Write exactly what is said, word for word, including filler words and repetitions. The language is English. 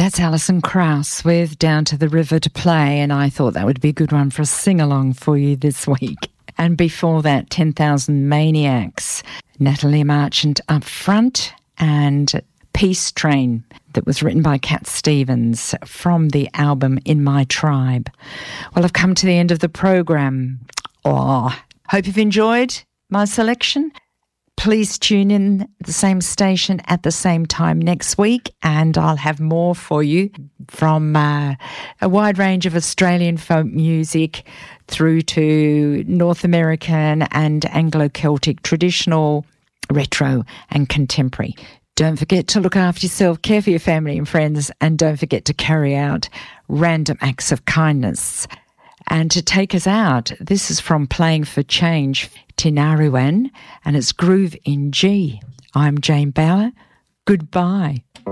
That's Alison Krauss with Down to the River to Play, and I thought that would be a good one for a sing-along for you this week. And before that, ten thousand Maniacs, Natalie Marchant up front, and Peace Train, that was written by Cat Stevens from the album In My Tribe. Well, I've come to the end of the program. Oh, hope you've enjoyed my selection. Please tune in the same station at the same time next week, and I'll have more for you from uh, a wide range of Australian folk music through to North American and Anglo-Celtic, traditional, retro and contemporary. Don't forget to look after yourself, care for your family and friends, and don't forget to carry out random acts of kindness. And to take us out, this is from Playing for Change, Tinaruan, and it's Groove in G. I'm Jane Bauer. Goodbye.